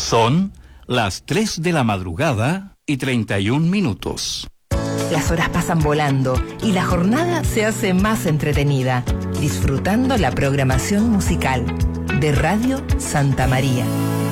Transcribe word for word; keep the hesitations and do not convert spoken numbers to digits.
Son las tres de la madrugada y treinta y un minutos. Las horas pasan volando y la jornada se hace más entretenida, disfrutando la programación musical de Radio Santa María.